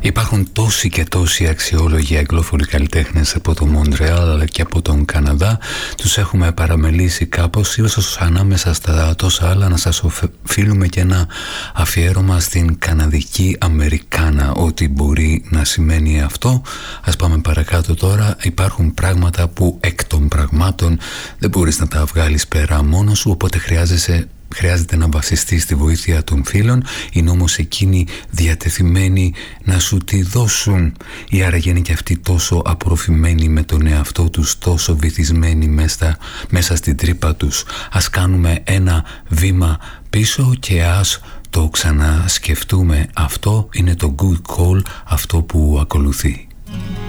Υπάρχουν τόσοι και τόσοι αξιόλογοι αγγλόφωνοι καλλιτέχνες από το Μοντρεάλ αλλά και από τον Καναδά. Τους έχουμε παραμελήσει κάπως. Ίσως ανάμεσα στα τόσα άλλα να σας οφείλουμε και ένα αφιέρωμα στην καναδική Αμερικάνα, ό,τι μπορεί να σημαίνει αυτό. Ας πάμε παρακάτω τώρα. Υπάρχουν πράγματα που εκ των πραγμάτων δεν μπορείς να τα βγάλεις πέρα μόνος σου, οπότε χρειάζεται να βασιστείς στη βοήθεια των φίλων. Είναι όμως εκείνοι διατεθειμένοι να σου τη δώσουν, ή άραγε είναι και αυτοί τόσο απορροφημένοι με τον εαυτό τους, τόσο βυθισμένοι μέσα στην τρύπα τους. Ας κάνουμε ένα βήμα πίσω και ας το ξανασκεφτούμε. Αυτό είναι το good call, αυτό που ακολουθεί.